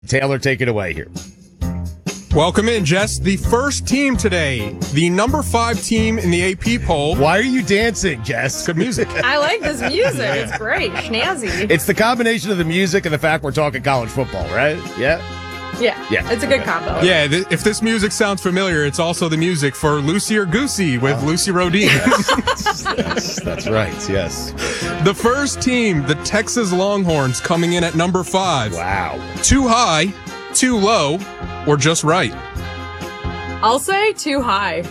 Taylor, take it away here. Welcome in, Jess. The first team today, the number 5 team in the AP poll. Why are you dancing, Jess? Good music. I like this music. It's great. Schnazzy. It's the combination of the music and the fact we're talking college football, right? Yeah? Yeah. It's a good combo. Yeah, if this music sounds familiar, it's also the music for Lucy or Goosey with Lucy Rodine. Yes, that's right, yes. The first team, the Texas Longhorns, coming in at number 5. Wow. Too high, too low, or just right? I'll say too high.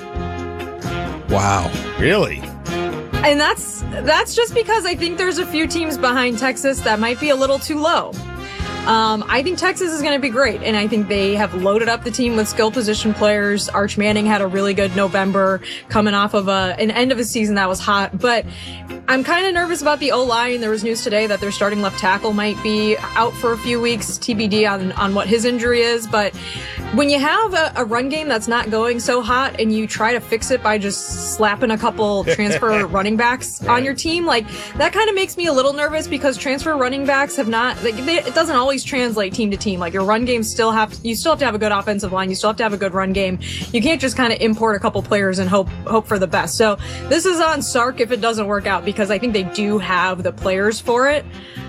Wow. Really? And that's just because I think there's a few teams behind Texas that might be a little too low. I think Texas is going to be great, and I think they have loaded up the team with skill position players. Arch Manning had a really good November coming off of an end of a season that was hot, but I'm kind of nervous about the O-line. There was news today that their starting left tackle might be out for a few weeks, TBD on what his injury is, but when you have a run game that's not going so hot and you try to fix it by just slapping a couple transfer running backs on your team, like that kind of makes me a little nervous because transfer running backs have not, it doesn't always translate team to team. Like your run game you still have to have a good offensive line. You still have to have a good run game. You can't just kind of import a couple players and hope for the best. So this is on Sark if it doesn't work out because I think they do have the players for it.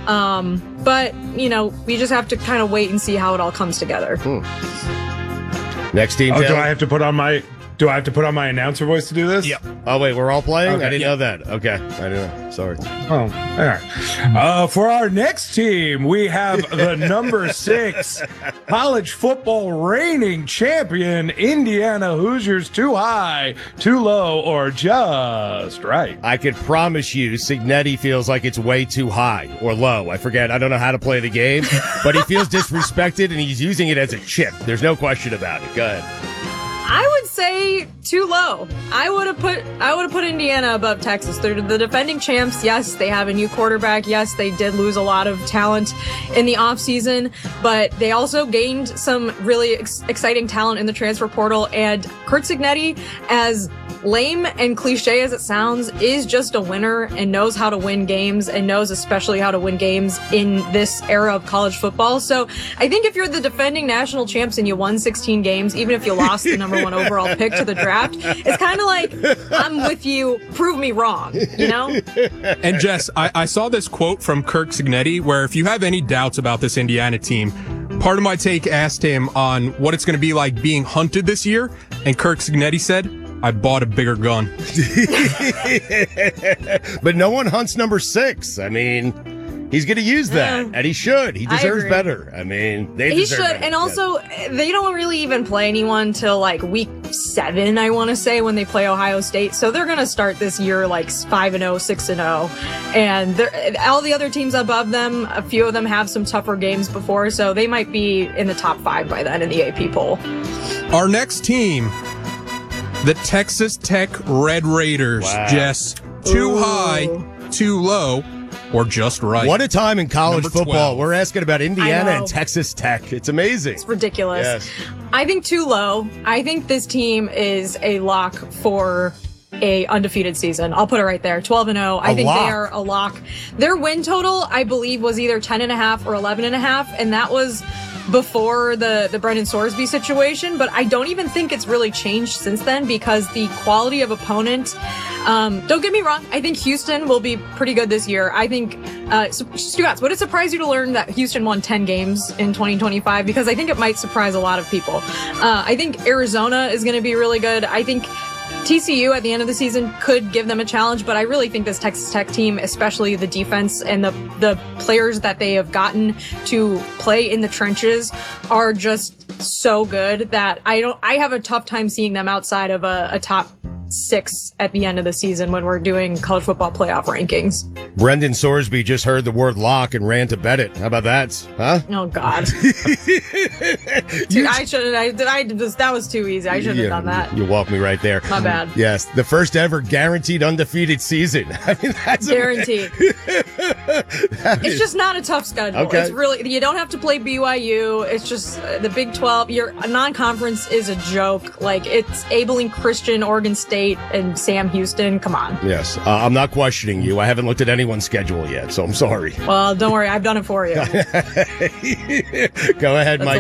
But we just have to kind of wait and see how it all comes together. Next team. Do I have to put on my announcer voice to do this? Yep. Oh wait, we're all playing? Okay. I didn't know that. Okay. I didn't know. Sorry. Oh, all right. For our next team, we have the number 6 college football reigning champion, Indiana Hoosiers. Too high, too low, or just right? I could promise you Cignetti feels like it's way too high or low. I forget. I don't know how to play the game, but he feels disrespected and he's using it as a chip. There's no question about it. Go ahead. I would say too low. I would have put Indiana above Texas. They're the defending champs. Yes, they have a new quarterback. Yes, they did lose a lot of talent in the offseason, but they also gained some really exciting talent in the transfer portal. And Curt Cignetti, as lame and cliche as it sounds, is just a winner and knows how to win games and knows especially how to win games in this era of college football. So I think if you're the defending national champs and you won 16 games, even if you lost the number 1 overall pick to the draft, it's kind of like, I'm with you, prove me wrong, And Jess, I saw this quote from Curt Cignetti where if you have any doubts about this Indiana team, part of my take asked him on what it's going to be like being hunted this year, and Curt Cignetti said, I bought a bigger gun. But no one hunts number 6. I mean, he's going to use that, and he should. He deserves better. I mean, he should. Better. And also, they don't really even play anyone till like week 7, I want to say, when they play Ohio State. So they're going to start this year like 5-0, 6-0. And all the other teams above them, a few of them have some tougher games before, so they might be in the top 5 by then in the AP poll. Our next team, the Texas Tech Red Raiders. Wow. Jess, too high, too low, or just right? What a time in college Number football. 12. We're asking about Indiana and Texas Tech. It's amazing. It's ridiculous. Yes. I think too low. I think this team is a lock for a undefeated season. I'll put it right there. 12-0. I think they are a lock. Their win total, I believe, was either 10.5 or 11.5, and that was before the Brendan Sorsby situation, but I don't even think it's really changed since then because the quality of opponent, don't get me wrong, I think Houston will be pretty good this year. I think, Stugotz, would it surprise you to learn that Houston won 10 games in 2025? Because I think it might surprise a lot of people. I think Arizona is going to be really good. I think TCU at the end of the season could give them a challenge, but I really think this Texas Tech team, especially the defense and the players that they have gotten to play in the trenches, are just so good that I have a tough time seeing them outside of a top 6 at the end of the season when we're doing college football playoff rankings. Brendan Sorsby just heard the word lock and ran to bet it. How about that? Huh? Oh, God. Dude, that was too easy. I shouldn't have done that. You walked me right there. My bad. Yes, the first ever guaranteed undefeated season. I mean, that's guaranteed. It's just not a tough schedule. Okay. It's really, you don't have to play BYU. It's just the Big 12. Your non-conference is a joke. Like, it's Abilene Christian, Oregon State, State and Sam Houston. Come on. Yes. I'm not questioning you. I haven't looked at anyone's schedule yet, so I'm sorry. Well, don't worry. I've done it for you. Go ahead, Mike.